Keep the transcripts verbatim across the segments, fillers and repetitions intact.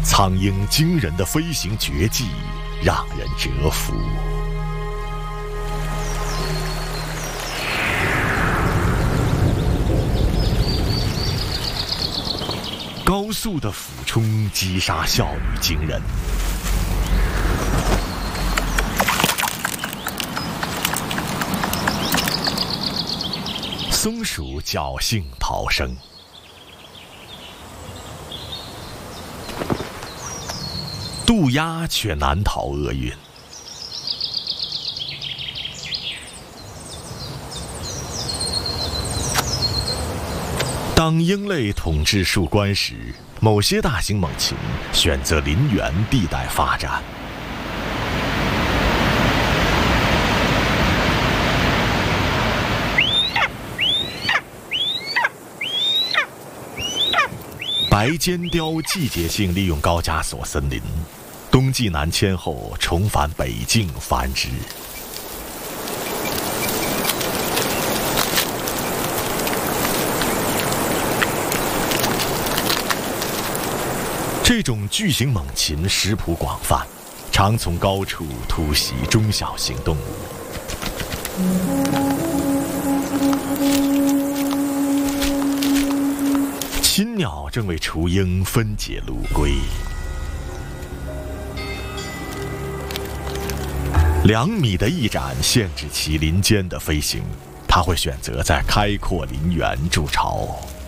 苍鹰惊人的飞行绝技让人折服。高速的俯冲击杀效率惊人，松鼠侥幸逃生。渡鸦却难逃厄运。当鹰类统治树冠时，某些大型猛禽选择林园地带发展。白尖雕季节性利用高加索森林，冬季南迁后重返北境繁殖。这种巨型猛禽食谱广泛，常从高处突袭中小型动物。亲鸟正为雏鹰分解芦龟。两米的翼展限制其林间的飞行，它会选择在开阔林园筑巢。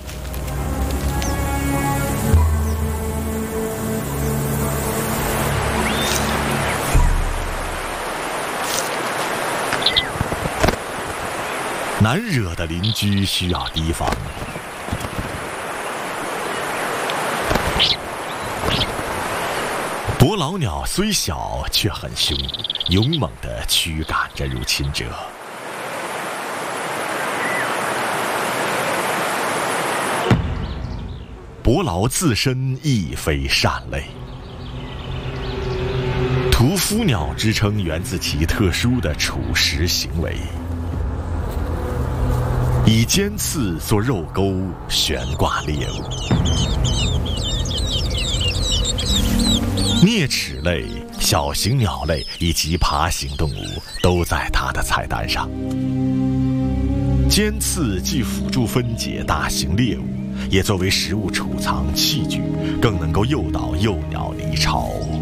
难惹的邻居需要提防。伯劳鸟虽小却很凶，勇猛地驱赶着入侵者。伯劳自身亦非善类，屠夫鸟之称源自其特殊的储食行为。以尖刺做肉钩，悬挂猎物。啮齿类、小型鸟类以及爬行动物都在它的菜单上。尖刺既辅助分解大型猎物，也作为食物储藏器具，更能够诱导幼鸟离巢。